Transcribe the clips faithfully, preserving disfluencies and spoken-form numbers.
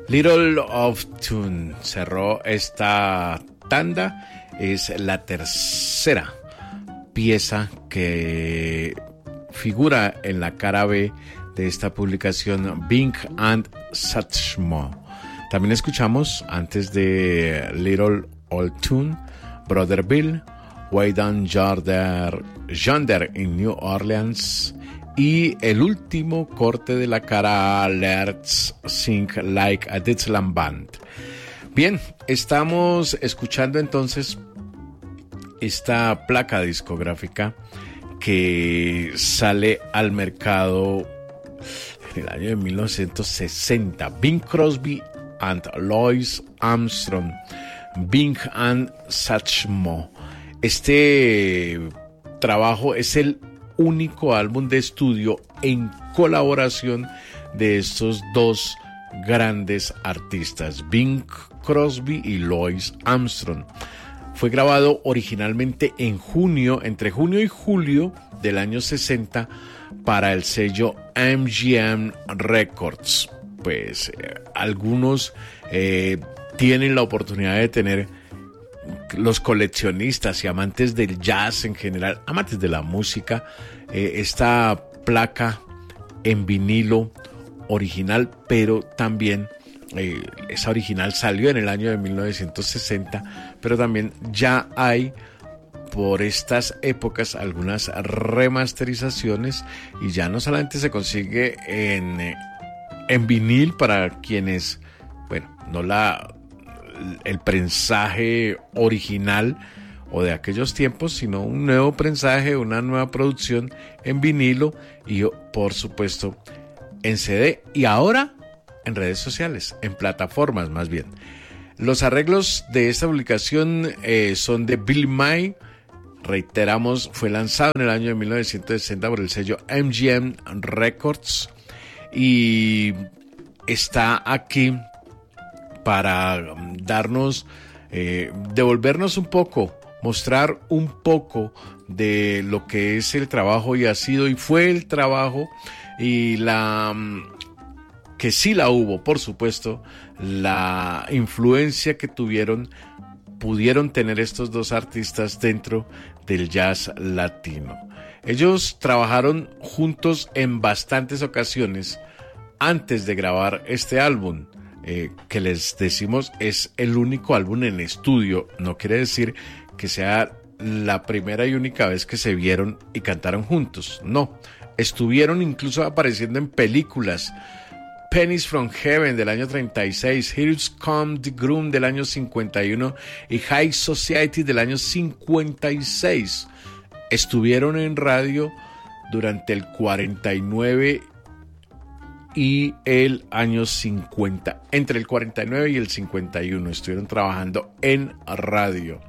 Little of Tune cerró esta tanda. Es la tercera pieza que figura en la cara B de esta publicación, Bing and Satchmo. También escuchamos antes de Little Old Tune, Brother Bill, Way Down Yonder, Yonder in New Orleans, y el último corte de la cara A, Let's Sing Like a Dixieland Band. Bien, estamos escuchando entonces esta placa discográfica que sale al mercado en el año de mil novecientos sesenta. Bing Crosby and Louis Armstrong, Bing and Satchmo. Este trabajo es el único álbum de estudio en colaboración de estos dos grandes artistas, Bing Crosby y Louis Armstrong. Fue grabado originalmente en junio, entre junio y julio del año sesenta, para el sello M G M Records. Pues eh, algunos eh, tienen la oportunidad de tener, los coleccionistas y amantes del jazz en general, amantes de la música, eh, esta placa en vinilo original, pero también eh, esa original salió en el año de mil novecientos sesenta, pero también ya hay por estas épocas algunas remasterizaciones, y ya no solamente se consigue en, eh, en vinil para quienes, bueno, no la el prensaje original o de aquellos tiempos, sino un nuevo prensaje, una nueva producción en vinilo y por supuesto en C D, y ahora en redes sociales, en plataformas más bien. Los arreglos de esta publicación eh, son de Billy May. Reiteramos, fue lanzado en el año de mil novecientos sesenta por el sello M G M Records y está aquí para darnos, eh, devolvernos un poco, mostrar un poco de lo que es el trabajo y ha sido y fue el trabajo, y la que sí la hubo, por supuesto, la influencia que tuvieron, pudieron tener estos dos artistas dentro del jazz latino. Ellos trabajaron juntos en bastantes ocasiones antes de grabar este álbum. Eh, que les decimos es el único álbum en estudio. No quiere decir que sea la primera y única vez que se vieron y cantaron juntos. No, estuvieron incluso apareciendo en películas. Pennies from Heaven del año treinta y seis, Here's Come the Groom del año cincuenta y uno y High Society del año cincuenta y seis. Estuvieron en radio durante el cuarenta y nueve y el año cincuenta, entre el cuarenta y nueve y el cincuenta y uno estuvieron trabajando en radio.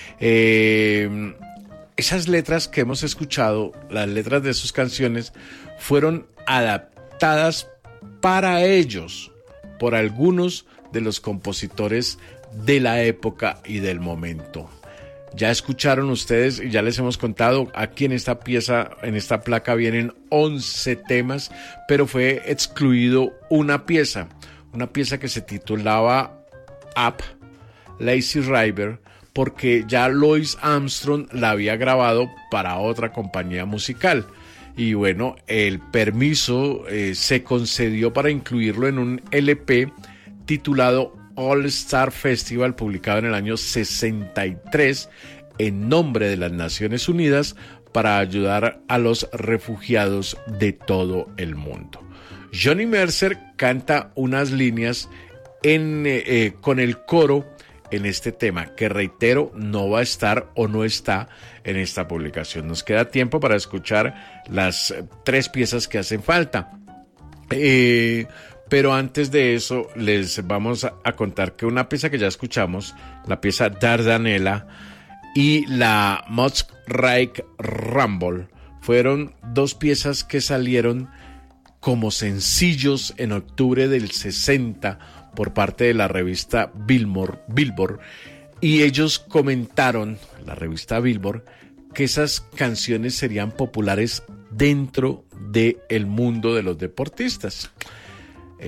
Eh, esas letras que hemos escuchado, las letras de sus canciones, fueron adaptadas para ellos por algunos de los compositores de la época y del momento. Ya escucharon ustedes y ya les hemos contado, aquí en esta pieza, en esta placa vienen once temas, pero fue excluido una pieza, una pieza que se titulaba Up, Lazy River, porque ya Louis Armstrong la había grabado para otra compañía musical. Y bueno, el permiso eh, se concedió para incluirlo en un L P titulado All Star Festival, publicado en el año sesenta y tres en nombre de las Naciones Unidas para ayudar a los refugiados de todo el mundo. Johnny Mercer canta unas líneas en, eh, con el coro en este tema, que reitero, no va a estar o no está en esta publicación. Nos queda tiempo para escuchar las tres piezas que hacen falta. Eh... Pero antes de eso, les vamos a, a contar que una pieza que ya escuchamos, la pieza Dardanella y la Muskrat Rumble, fueron dos piezas que salieron como sencillos en octubre del sesenta por parte de la revista Billboard, Billboard, y ellos comentaron, la revista Billboard, que esas canciones serían populares dentro del mundo de los deportistas. Eh,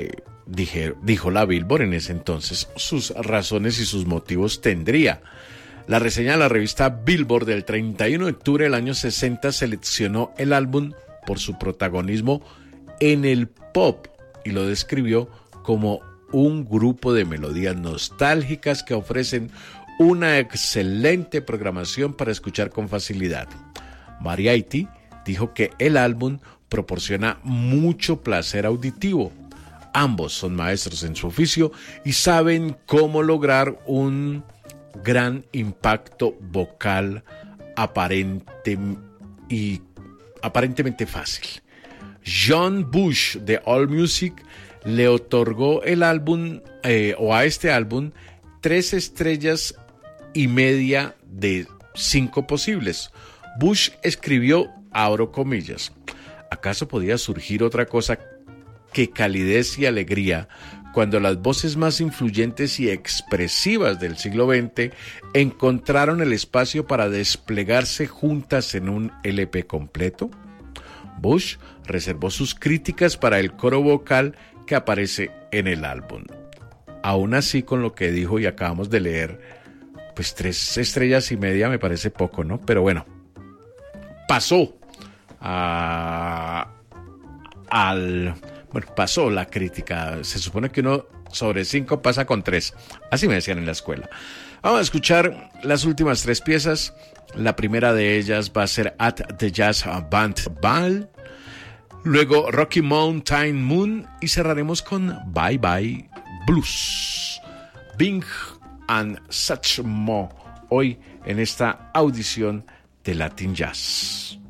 dije, dijo la Billboard en ese entonces, sus razones y sus motivos tendría. La reseña de la revista Billboard del treinta y uno de octubre del año sesenta seleccionó el álbum por su protagonismo en el pop y lo describió como un grupo de melodías nostálgicas que ofrecen una excelente programación para escuchar con facilidad. Variety dijo que el álbum proporciona mucho placer auditivo. Ambos son maestros en su oficio y saben cómo lograr un gran impacto vocal aparente y aparentemente fácil. John Bush de AllMusic le otorgó el álbum eh, o a este álbum tres estrellas y media de cinco posibles. Bush escribió, abro comillas, ¿acaso podía surgir otra cosa que calidez y alegría cuando las voces más influyentes y expresivas del siglo veinte encontraron el espacio para desplegarse juntas en un L P completo? Bush reservó sus críticas para el coro vocal que aparece en el álbum. Aún así, con lo que dijo y acabamos de leer, pues tres estrellas y media me parece poco, ¿no? Pero bueno, pasó a, al... Bueno, pasó la crítica. Se supone que uno sobre cinco pasa con tres. Así me decían en la escuela. Vamos a escuchar las últimas tres piezas. La primera de ellas va a ser At the Jazz Band Ball. Luego Rocky Mountain Moon. Y cerraremos con Bye Bye Blues. Bing and Such More. Hoy en esta audición de Latin Jazz.